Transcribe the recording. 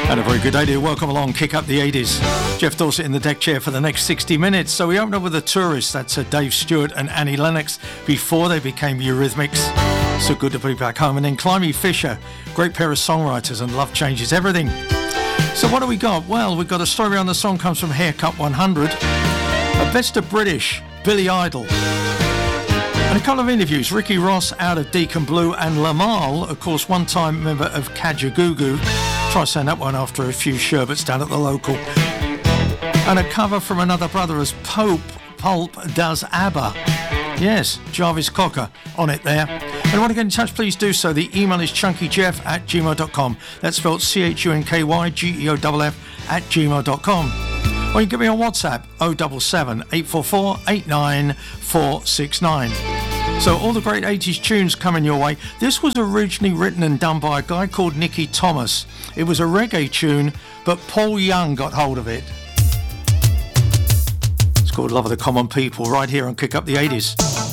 And a very good day to you. Welcome along, Kick Up the 80s. Jeff Dorset in the deck chair for the next 60 minutes. So we opened up with The Tourists. That's Dave Stewart and Annie Lennox before they became Eurythmics. So good to be back home. And then Climby Fisher, great pair of songwriters, and Love Changes Everything. So what do we got? Well, we've got a story on the song comes from Haircut 100. A Best of British, Billy Idol. And a couple of interviews. Ricky Ross out of Deacon Blue, and Lamal, of course, one-time member of Kajagoogoo. Try saying that one after a few sherbets down at the local. And a cover from another brother as Pulp does ABBA. Yes, Jarvis Cocker on it there. And if you want to get in touch, please do so. The email is chunkyjeff@gmail.com. That's spelled CHUNKYGEOFF@gmail.com. Or you can get me on WhatsApp 077 844 89469. So all the great 80s tunes coming your way. This was originally written and done by a guy called Nicky Thomas. It was a reggae tune, but Paul Young got hold of it. It's called Love of the Common People, right here on Kick Up the 80s.